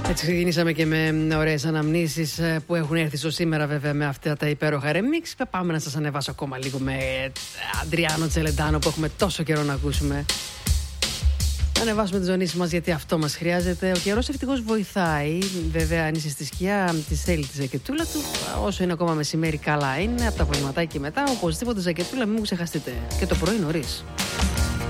Έτσι ξεκινήσαμε και με ωραίες αναμνήσεις που έχουν έρθει στο σήμερα, βέβαια, με αυτά τα υπέροχα remix. Πάμε να σας ανεβάσω ακόμα λίγο με Αντριάνο Τσελεντάνο που έχουμε τόσο καιρό να ακούσουμε. Να ανεβάσουμε τις ζωνήσεις μας, γιατί αυτό μας χρειάζεται. Ο καιρός ευτυχώς βοηθάει. Βέβαια, αν είσαι στη σκιά, τη θέλει τη ζακετούλα του. Όσο είναι ακόμα μεσημέρι, καλά είναι. Από τα απογευματάκι και μετά, οπωσδήποτε ζακετούλα, μην μου ξεχαστείτε. Και το πρωί νωρίς.